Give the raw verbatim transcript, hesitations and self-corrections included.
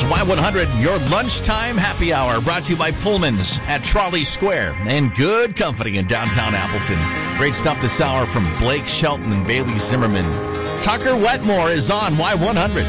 Y one hundred, your lunchtime happy hour, brought to you by Pullman's at Trolley Square and Good Company in downtown Appleton. Great stuff this hour from Blake Shelton and Bailey Zimmerman. Tucker Wetmore is on Y one hundred.